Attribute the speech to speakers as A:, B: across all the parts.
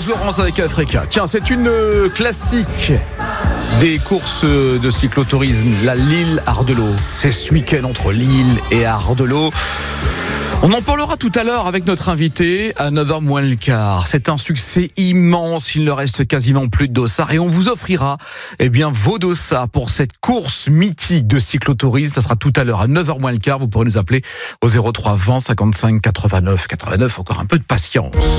A: Rose Laurence avec Africa. Tiens, c'est une classique des courses de cyclotourisme, la Lille-Ardelot. C'est ce week-end entre Lille et Ardelot. On en parlera tout à l'heure avec notre invité à 9h moins le quart. C'est un succès immense, il ne reste quasiment plus de dossards et on vous offrira vos dossards pour cette course mythique de cyclotourisme. Ça sera tout à l'heure à 9h moins le quart. Vous pourrez nous appeler au 03 20 55 89 89. Encore un peu de patience.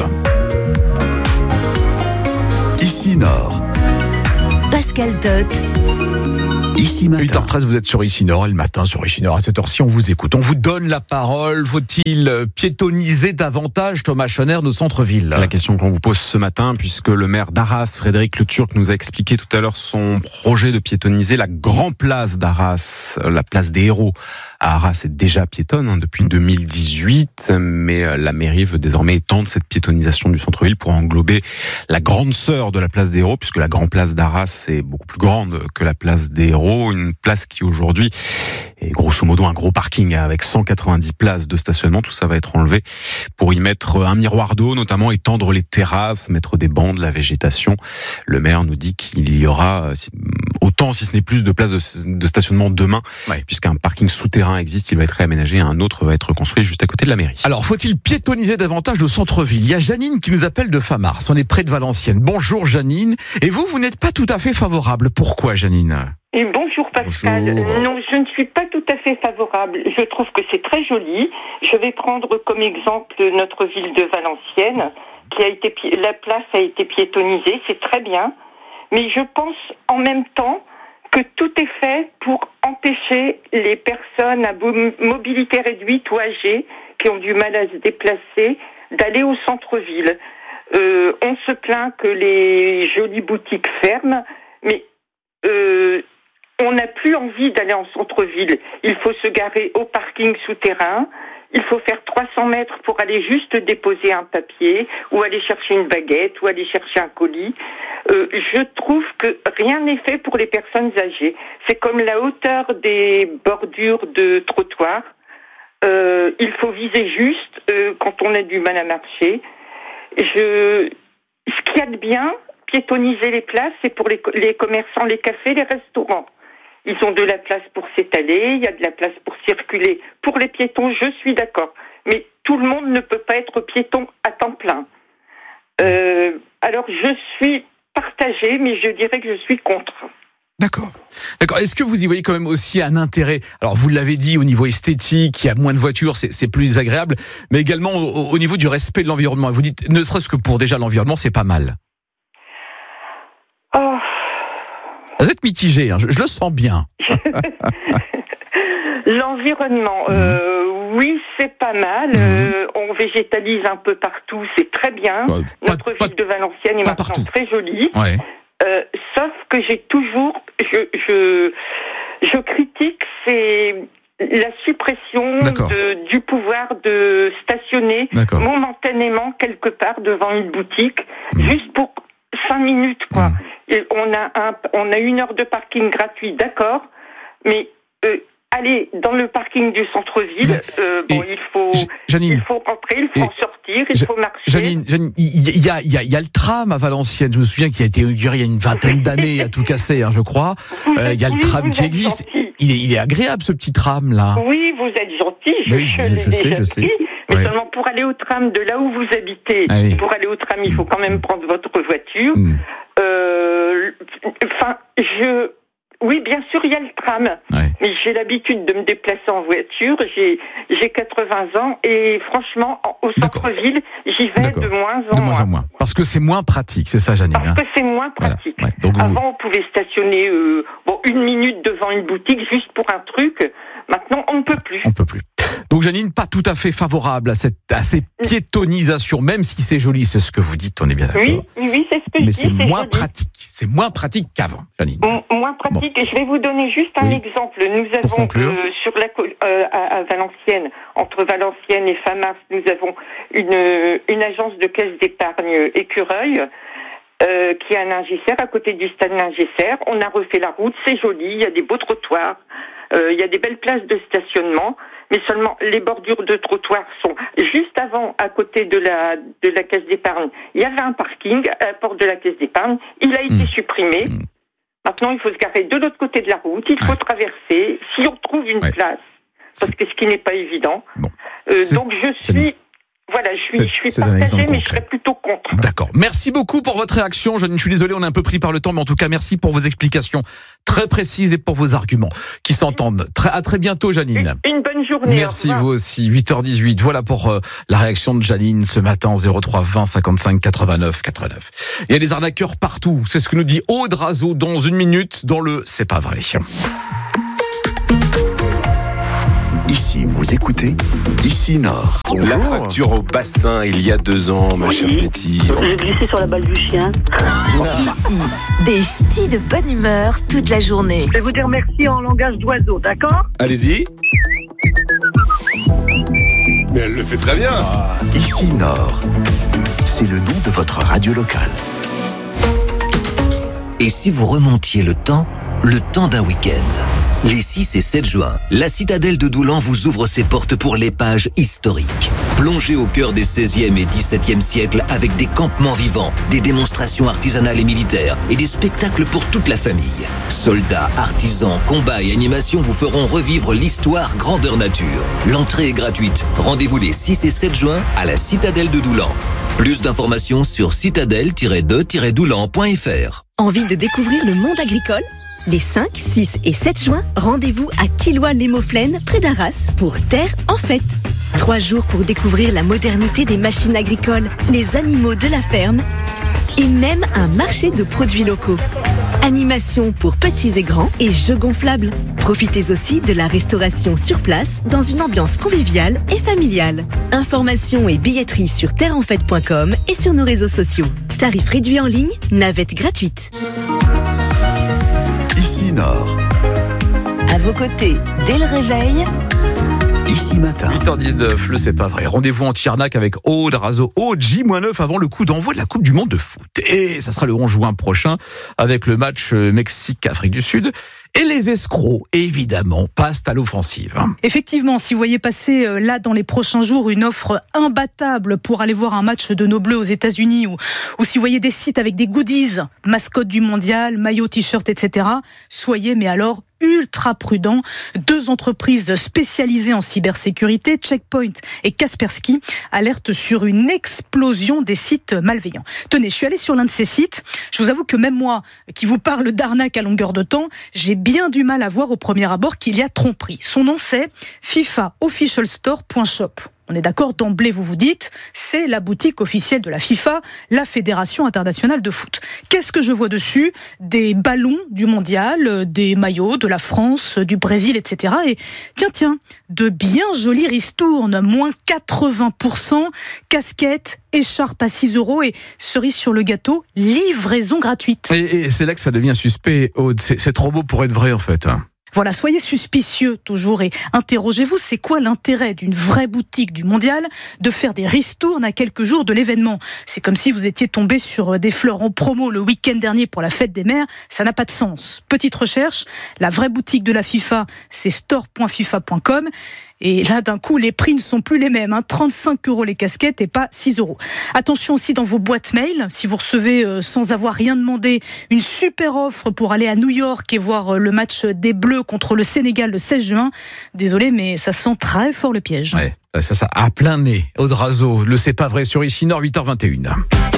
B: Ici Nord.
C: Pascal Tot.
B: Ici Matin.
A: 8h13, vous êtes sur Ici Nord, et le matin sur Ici Nord, à cette heure-ci, on vous écoute. On vous donne la parole. Faut-il piétoniser davantage, Thomas Schoner, nos centres-villes ?
D: La question qu'on vous pose ce matin, puisque le maire d'Arras, Frédéric Le Turc, nous a expliqué tout à l'heure son projet de piétoniser la grande place d'Arras, la place des héros. À Arras est déjà piétonne depuis 2018, mais la mairie veut désormais étendre cette piétonisation du centre-ville pour englober la grande sœur de la place des héros, puisque la grande place d'Arras est beaucoup plus grande que la place des héros. Une place qui aujourd'hui est grosso modo un gros parking avec 190 places de stationnement. Tout ça va être enlevé pour y mettre un miroir d'eau, notamment étendre les terrasses, mettre des bancs, de la végétation. Le maire nous dit qu'il y aura autant, si ce n'est plus, de places de stationnement demain, puisqu'un parking souterrain existe, il va être réaménagé, un autre va être construit juste à côté de la mairie.
A: Alors, faut-il piétoniser davantage le centre-ville ? Il y a Janine qui nous appelle de Famars, on est près de Valenciennes. Bonjour Janine, et vous n'êtes pas tout à fait favorable. Pourquoi Janine ?
E: Et bonjour Pascal.
A: Bonjour.
E: Non, je ne suis pas tout à fait favorable. Je trouve que c'est très joli. Je vais prendre comme exemple notre ville de Valenciennes, la place a été piétonisée, c'est très bien. Mais je pense en même temps que tout est fait pour empêcher les personnes à mobilité réduite ou âgées qui ont du mal à se déplacer d'aller au centre-ville. On se plaint que les jolies boutiques ferment, mais on n'a plus envie d'aller en centre-ville. Il faut se garer au parking souterrain. Il faut faire 300 mètres pour aller juste déposer un papier ou aller chercher une baguette ou aller chercher un colis. Je trouve que rien n'est fait pour les personnes âgées. C'est comme la hauteur des bordures de trottoir. Il faut viser juste quand on a du mal à marcher. Ce qu'il y a de bien, piétoniser les places, c'est pour les commerçants, les cafés, les restaurants. Ils ont de la place pour s'étaler, il y a de la place pour circuler. Pour les piétons, je suis d'accord. Mais tout le monde ne peut pas être piéton à temps plein. Alors, je suis partagée, mais je dirais que je suis contre.
A: D'accord. Est-ce que vous y voyez quand même aussi un intérêt ? Alors, vous l'avez dit, au niveau esthétique, il y a moins de voitures, c'est plus agréable, mais également au niveau du respect de l'environnement. Vous dites, ne serait-ce que pour déjà l'environnement, c'est pas mal.
E: Oh.
A: Vous êtes mitigé, hein, je le sens bien.
E: L'environnement, oui, c'est pas mal. On végétalise un peu partout, c'est très bien. Notre ville de Valenciennes est maintenant très jolie.
A: Ouais.
E: Sauf que je critique, c'est la suppression du pouvoir de stationner momentanément quelque part devant une boutique, juste pour 5 minutes, quoi. Et on a 1 heure de parking gratuit, d'accord, mais aller dans le parking du centre-ville, il faut rentrer, il faut en sortir, il faut marcher.
A: Janine, il y a le tram à Valenciennes, je me souviens qu'il a été inauguré il y a une vingtaine d'années, à tout casser, je crois. Il y a le tram qui existe. Il est agréable, ce petit tram-là.
E: Oui, vous êtes gentil, je sais. Mais seulement pour aller au tram de là où vous habitez, pour aller au tram, il faut quand même prendre votre voiture. Oui, bien sûr, il y a le tram. Mais j'ai l'habitude de me déplacer en voiture. J'ai 80 ans et franchement, au centre-ville, j'y vais de moins en moins.
A: Parce que c'est moins pratique, c'est ça, Janine.
E: Parce que c'est moins pratique. Voilà. Donc avant, on pouvait stationner 1 minute devant une boutique juste pour un truc. Maintenant, on ne peut plus.
A: On ne peut plus. Donc Janine, pas tout à fait favorable à cette piétonisation, même si c'est joli, c'est ce que vous dites, on est bien d'accord.
E: Oui, c'est ce que je dis.
A: Mais c'est moins pratique. C'est moins pratique qu'avant, Janine.
E: Moins pratique. Et je vais vous donner juste un exemple. Nous avons à Valenciennes, entre Valenciennes et Famars, nous avons une agence de caisse d'épargne Écureuil. Qui est à Ningesser, à côté du stade Ningesser. On a refait la route, c'est joli, il y a des beaux trottoirs, il y a des belles places de stationnement, mais seulement les bordures de trottoir sont juste avant, à côté de la caisse d'épargne. Il y avait un parking à la porte de la caisse d'épargne. Il a été supprimé. Maintenant, il faut se garer de l'autre côté de la route. Il faut traverser. Si on trouve une place, parce que ce qui n'est pas évident. Bon. Donc je suis... Voilà, je suis partagée, mais je serais plutôt contre.
A: D'accord. Merci beaucoup pour votre réaction. Janine, je suis désolé, on est un peu pris par le temps, mais en tout cas, merci pour vos explications très précises et pour vos arguments qui s'entendent. À très bientôt, Janine.
E: Une bonne journée.
A: Merci, vous aussi. 8h18. Voilà pour la réaction de Janine ce matin, 03 20 55 89 89. Il y a des arnaqueurs partout. C'est ce que nous dit Aude Razo dans une minute dans le C'est pas vrai.
B: Ici, vous écoutez Ici Nord.
F: Bonjour. La fracture au bassin il y a 2 ans, ma chère Betty.
G: J'ai glissé sur la balle du chien.
C: Ici, des ch'tis de bonne humeur toute la journée.
G: Je vais vous dire merci en langage d'oiseau, d'accord ?
F: Allez-y. Mais elle le fait très bien.
B: Ici Nord. C'est le nom de votre radio locale.
H: Et si vous remontiez le temps d'un week-end ? Les 6 et 7 juin, la citadelle de Doulan vous ouvre ses portes pour l'épage historique. Plongez au cœur des 16e et 17e siècles avec des campements vivants, des démonstrations artisanales et militaires et des spectacles pour toute la famille. Soldats, artisans, combats et animations vous feront revivre l'histoire grandeur nature. L'entrée est gratuite. Rendez-vous les 6 et 7 juin à la citadelle de Doulan. Plus d'informations sur citadelle-de-doulan.fr.
C: Envie de découvrir le monde agricole ? Les 5, 6 et 7 juin, rendez-vous à Tilloy-les-Mauflaines, près d'Arras, pour Terre en fête. 3 jours pour découvrir la modernité des machines agricoles, les animaux de la ferme et même un marché de produits locaux. Animation pour petits et grands et jeux gonflables. Profitez aussi de la restauration sur place dans une ambiance conviviale et familiale. Informations et billetterie sur terreenfête.com et sur nos réseaux sociaux. Tarifs réduits en ligne, navette gratuite.
B: Ici Nord.
C: À vos côtés, dès le réveil,
B: Ici Matin.
A: 8h19, le C'est pas vrai. Rendez-vous anti-arnaque avec Aude Razo. Aude, J-9 avant le coup d'envoi de la Coupe du Monde de foot. Et ça sera le 11 juin prochain avec le match Mexique-Afrique du Sud. Et les escrocs, évidemment, passent à l'offensive.
I: Effectivement, si vous voyez passer là dans les prochains jours une offre imbattable pour aller voir un match de nos Bleus aux États-Unis ou si vous voyez des sites avec des goodies, mascotte du mondial, maillot, t-shirt, etc., soyez mais alors ultra prudents. 2 entreprises spécialisées en cybersécurité, Checkpoint et Kaspersky, alertent sur une explosion des sites malveillants. Tenez, je suis allée sur l'un de ces sites. Je vous avoue que même moi, qui vous parle d'arnaque à longueur de temps, j'ai bien du mal à voir au premier abord qu'il y a tromperie. Son nom c'est fifaofficialstore.shop. On est d'accord, d'emblée vous vous dites, c'est la boutique officielle de la FIFA, la Fédération internationale de foot. Qu'est-ce que je vois dessus ? Des ballons du mondial, des maillots de la France, du Brésil, etc. Et tiens, de bien jolies ristournes, moins 80%, casquettes, écharpes à 6 € et cerise sur le gâteau, livraison gratuite.
A: Et c'est là que ça devient suspect, Aude. C'est trop beau pour être vrai, en fait.
I: Voilà, soyez suspicieux toujours et interrogez-vous, c'est quoi l'intérêt d'une vraie boutique du mondial de faire des ristournes à quelques jours de l'événement ? C'est comme si vous étiez tombé sur des fleurs en promo le week-end dernier pour la fête des mères, ça n'a pas de sens. Petite recherche, la vraie boutique de la FIFA, c'est store.fifa.com. Et là, d'un coup, les prix ne sont plus les mêmes. 35 € les casquettes et pas 6 €. Attention aussi dans vos boîtes mail, si vous recevez, sans avoir rien demandé, une super offre pour aller à New York et voir le match des Bleus contre le Sénégal le 16 juin. Désolé, mais ça sent très fort le piège.
A: Ouais, ça, à plein nez. Aude Razo, le C'est pas vrai sur Ici Nord, 8h21.